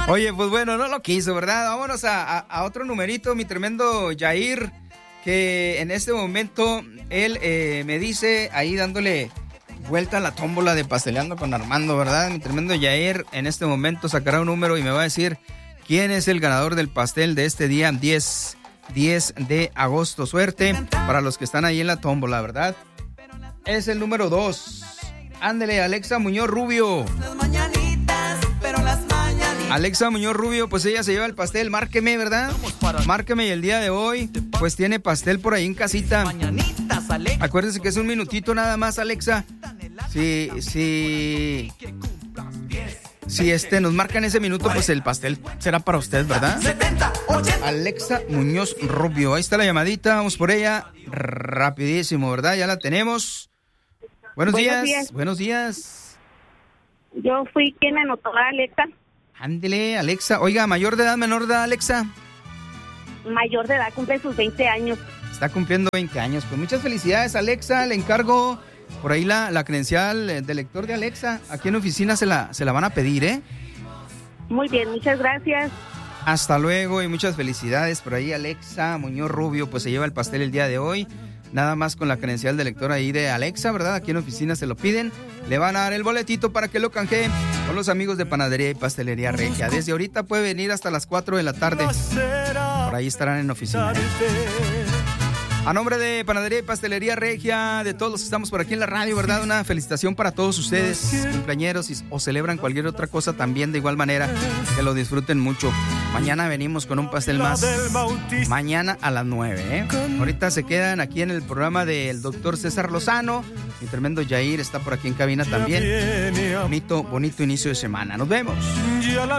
Oye, pues bueno, no lo quiso, ¿verdad? Vámonos a otro numerito, mi tremendo Yair, que en este momento él me dice, ahí dándole vuelta a la tómbola de Pasteleando con Armando, ¿verdad? Mi tremendo Yair en este momento sacará un número y me va a decir quién es el ganador del pastel de este día 10 de agosto. Suerte para los que están ahí en la tómbola, ¿verdad? Es el número 2. Ándele, Alexa Muñoz Rubio. Las mañanitas, pero las mañanitas. Alexa Muñoz Rubio, pues ella se lleva el pastel. Márqueme, ¿verdad? Márqueme, y el día de hoy, pues tiene pastel por ahí en casita. Acuérdense que es un minutito nada más, Alexa. Si nos marcan ese minuto, pues el pastel será para usted, ¿verdad? 70, 80. Alexa Muñoz Rubio. Ahí está la llamadita, vamos por ella. Rapidísimo, ¿verdad? Ya la tenemos. Buenos días. Buenos días. Yo fui quien anotó a Alexa. Ándele, Alexa. Oiga, ¿mayor de edad, menor de edad, Alexa? Mayor de edad, cumple sus 20 años. Está cumpliendo 20 años. Pues muchas felicidades, Alexa. Le encargo por ahí la credencial de lector de Alexa. Aquí en la oficina se la van a pedir, ¿eh? Muy bien, muchas gracias. Hasta luego y muchas felicidades por ahí, Alexa Muñoz Rubio. Pues se lleva el pastel el día de hoy. Nada más con la credencial de lector ahí de Alexa, ¿verdad? Aquí en la oficina se lo piden. Le van a dar el boletito para que lo canjee con los amigos de Panadería y Pastelería Regia. Desde ahorita puede venir hasta las 4 de la tarde. Por ahí estarán en la oficina, ¿eh? A nombre de Panadería y Pastelería Regia, de todos los que estamos por aquí en la radio, ¿verdad? Una felicitación para todos ustedes, cumpleañeros, o celebran cualquier otra cosa también de igual manera, que lo disfruten mucho. Mañana venimos con un pastel más. Mañana a las 9, ¿eh? Ahorita se quedan aquí en el programa del doctor César Lozano. Mi tremendo Yair está por aquí en cabina también. Bonito inicio de semana. Nos vemos.